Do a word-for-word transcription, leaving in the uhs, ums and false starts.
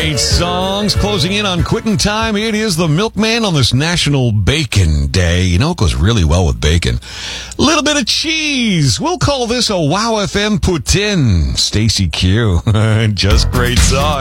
Great songs. Closing in on quitting time. It is the Milkman on this National Bacon Day. You know, it goes really well with bacon. A little bit of cheese. We'll call this a Wow F M Poutine. Stacy Q. Just great song.